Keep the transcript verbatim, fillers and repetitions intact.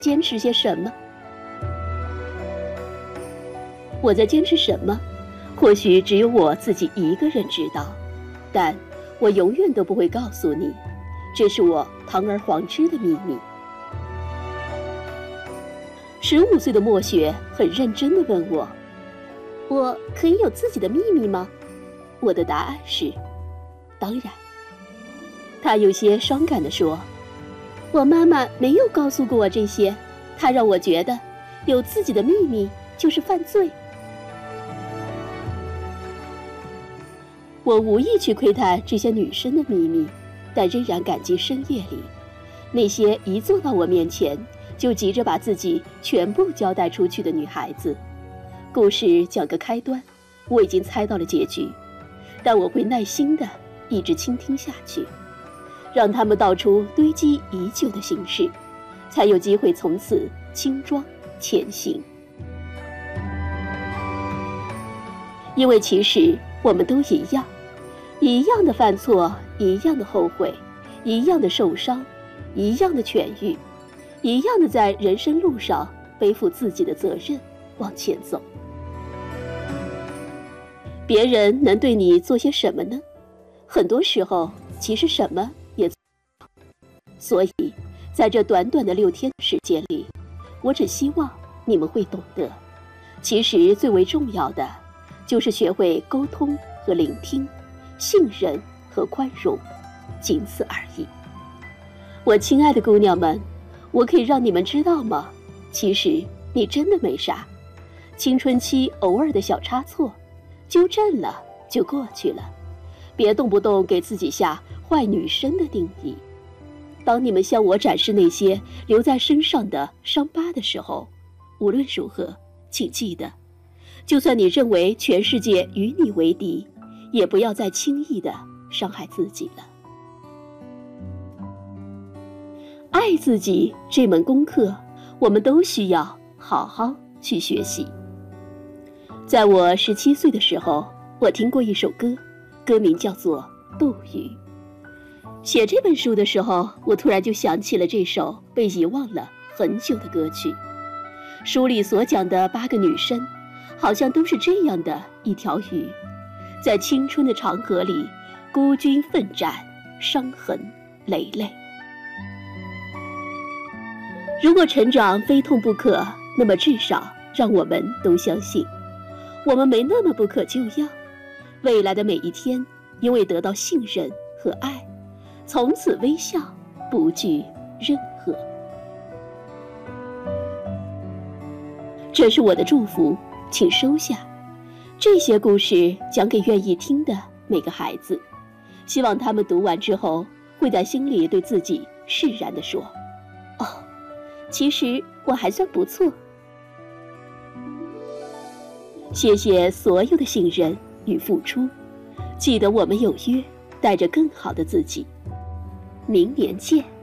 坚持些什么？我在坚持什么？或许只有我自己一个人知道，但我永远都不会告诉你，这是我堂而皇之的秘密。十五岁的莫雪很认真地问我：“我可以有自己的秘密吗？”我的答案是：当然。她有些伤感地说：“我妈妈没有告诉过我这些，她让我觉得有自己的秘密就是犯罪。”我无意去窥探这些女生的秘密，但仍然感激深夜里那些一坐到我面前就急着把自己全部交代出去的女孩子。故事讲个开端，我已经猜到了结局，但我会耐心地一直倾听下去，让他们道出堆积已久的心事，才有机会从此轻装前行。因为其实我们都一样，一样的犯错，一样的后悔，一样的受伤，一样的痊愈，一样的在人生路上背负自己的责任往前走。别人能对你做些什么呢？很多时候其实什么也做不了。所以在这短短的六天时间里，我只希望你们会懂得，其实最为重要的就是学会沟通和聆听，信任和宽容，仅此而已。我亲爱的姑娘们，我可以让你们知道吗？其实你真的没啥，青春期偶尔的小差错，纠正了就过去了，别动不动给自己下坏女生的定义。当你们向我展示那些留在身上的伤疤的时候，无论如何，请记得，就算你认为全世界与你为敌，也不要再轻易的伤害自己了。爱自己这门功课，我们都需要好好去学习。在我十七岁的时候，我听过一首歌，歌名叫做《斗鱼》。写这本书的时候，我突然就想起了这首被遗忘了很久的歌曲。书里所讲的八个女生，好像都是这样的一条鱼，在青春的长河里孤军奋战，伤痕累累。如果成长非痛不可，那么至少让我们都相信，我们没那么不可救药。未来的每一天，因为得到信任和爱，从此微笑，不惧任何。这是我的祝福，请收下。这些故事讲给愿意听的每个孩子，希望他们读完之后，会在心里对自己释然地说：哦，其实我还算不错。谢谢所有的信任与付出，记得我们有约，带着更好的自己。明年见。